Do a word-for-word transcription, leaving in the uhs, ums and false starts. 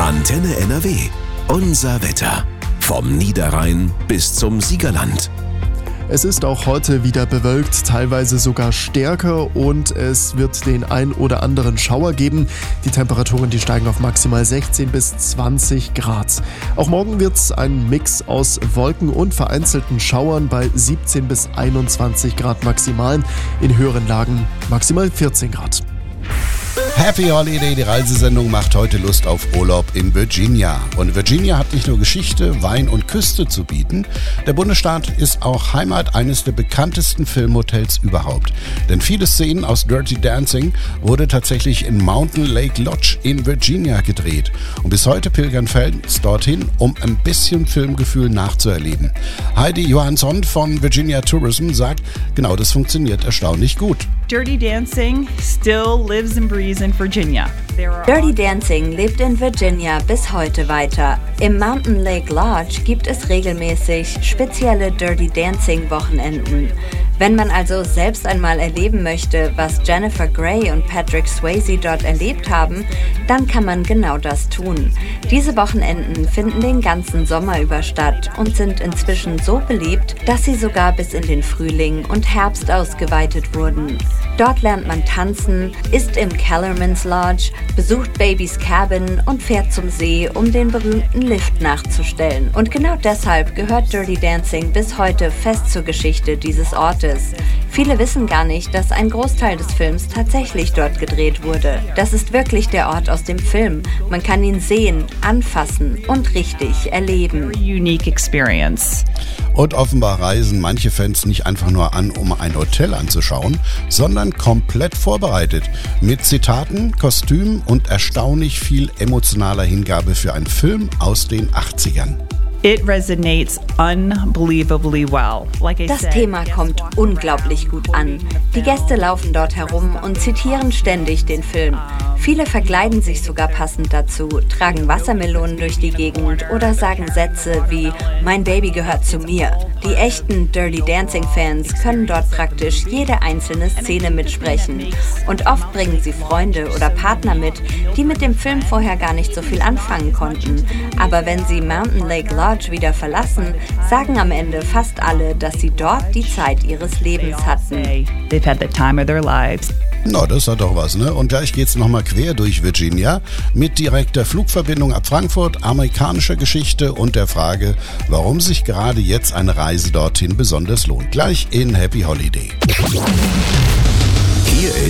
Antenne N R W. Unser Wetter. Vom Niederrhein bis zum Siegerland. Es ist auch heute wieder bewölkt, teilweise sogar stärker, und es wird den ein oder anderen Schauer geben. Die Temperaturen, die steigen auf maximal sechzehn bis zwanzig Grad. Auch morgen wird es ein Mix aus Wolken und vereinzelten Schauern bei siebzehn bis einundzwanzig Grad maximal. In höheren Lagen maximal vierzehn Grad. Happy Holiday, die Reisesendung macht heute Lust auf Urlaub in Virginia. Und Virginia hat nicht nur Geschichte, Wein und Küste zu bieten. Der Bundesstaat ist auch Heimat eines der bekanntesten Filmhotels überhaupt. Denn viele Szenen aus Dirty Dancing wurde tatsächlich in Mountain Lake Lodge in Virginia gedreht. Und bis heute pilgern Fans dorthin, um ein bisschen Filmgefühl nachzuerleben. Heidi Johansson von Virginia Tourism sagt, genau das funktioniert erstaunlich gut. Dirty Dancing still lives and breathes in Virginia. Dirty Dancing lebt in Virginia bis heute weiter. Im Mountain Lake Lodge gibt es regelmäßig spezielle Dirty Dancing Wochenenden. Wenn man also selbst einmal erleben möchte, was Jennifer Grey und Patrick Swayze dort erlebt haben, dann kann man genau das tun. Diese Wochenenden finden den ganzen Sommer über statt und sind inzwischen so beliebt, dass sie sogar bis in den Frühling und Herbst ausgeweitet wurden. Dort lernt man tanzen, isst im Kellerman's Lodge, besucht Babys Cabin und fährt zum See, um den berühmten Lift nachzustellen. Und genau deshalb gehört Dirty Dancing bis heute fest zur Geschichte dieses Ortes. Viele wissen gar nicht, dass ein Großteil des Films tatsächlich dort gedreht wurde. Das ist wirklich der Ort aus dem Film. Man kann ihn sehen, anfassen und richtig erleben. Unique experience. Und offenbar reisen manche Fans nicht einfach nur an, um ein Hotel anzuschauen, sondern komplett vorbereitet. Mit Zitaten, Kostümen und erstaunlich viel emotionaler Hingabe für einen Film aus den achtzigern. It resonates unbelievably well. Like I Das said, Thema kommt unglaublich gut an. Die Gäste laufen dort herum und zitieren ständig den Film. Viele verkleiden sich sogar passend dazu, tragen Wassermelonen durch die Gegend oder sagen Sätze wie „Mein Baby gehört zu mir". Die echten Dirty Dancing-Fans können dort praktisch jede einzelne Szene mitsprechen. Und oft bringen sie Freunde oder Partner mit, die mit dem Film vorher gar nicht so viel anfangen konnten. Aber wenn sie Mountain Lake Lodge wieder verlassen, sagen am Ende fast alle, dass sie dort die Zeit ihres Lebens hatten. They've had the time of their lives. Na, das hat doch was, ne? Und gleich geht's nochmal quer durch Virginia mit direkter Flugverbindung ab Frankfurt, amerikanischer Geschichte und der Frage, warum sich gerade jetzt eine Reise dorthin besonders lohnt. Gleich in Happy Holiday. Hier